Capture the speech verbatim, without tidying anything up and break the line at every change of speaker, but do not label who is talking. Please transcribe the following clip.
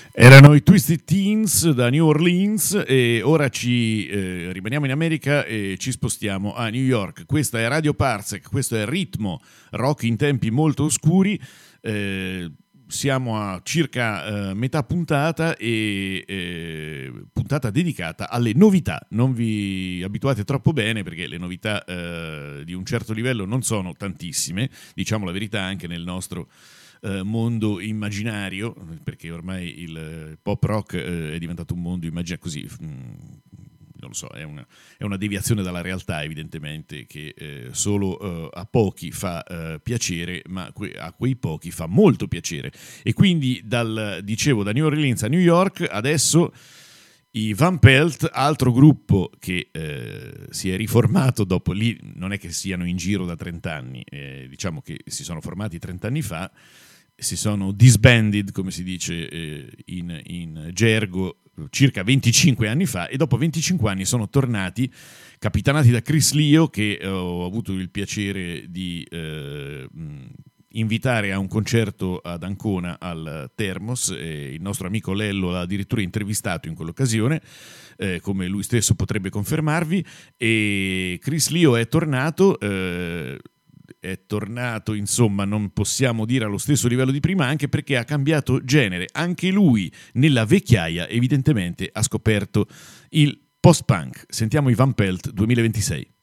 Erano i Twisted Teens da New Orleans e ora ci eh, rimaniamo in America e ci spostiamo a New York. Questa è Radio Parsec, questo è Ritmo, rock in tempi molto oscuri. Eh, siamo a circa eh, metà puntata e eh, puntata dedicata alle novità. Non vi abituate troppo bene perché le novità eh, di un certo livello non sono tantissime, diciamo la verità, anche nel nostro Uh, mondo immaginario, perché ormai il pop rock uh, è diventato un mondo immaginario così, mm, non lo so, è una, è una deviazione dalla realtà evidentemente che eh, solo uh, a pochi fa uh, piacere, ma que- a quei pochi fa molto piacere. E quindi dal, dicevo, da New Orleans a New York, adesso i Van Pelt, altro gruppo che eh, si è riformato dopo, lì non è che siano in giro da trenta anni, eh, diciamo che si sono formati trenta anni fa, si sono disbanded, come si dice eh, in, in gergo, circa venticinque anni fa, e dopo venticinque anni sono tornati, capitanati da Chris Leo, che eh, ho avuto il piacere di eh, invitare a un concerto ad Ancona al Termos, e il nostro amico Lello l'ha addirittura intervistato in quell'occasione, eh, come lui stesso potrebbe confermarvi. E Chris Leo è tornato, eh, è tornato, insomma, non possiamo dire allo stesso livello di prima, anche perché ha cambiato genere. Anche lui, nella vecchiaia, evidentemente ha scoperto il post-punk. Sentiamo i Van Pelt duemilaventisei.